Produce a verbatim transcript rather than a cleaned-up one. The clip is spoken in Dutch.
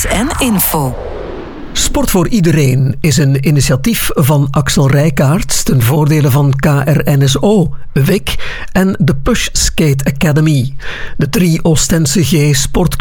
Nieuws en info. Sport voor iedereen is een initiatief van Axel Rijkaards ten voordele van K R N S O, W I C en de Push Skate Academy. De drie Oostense G sportclubs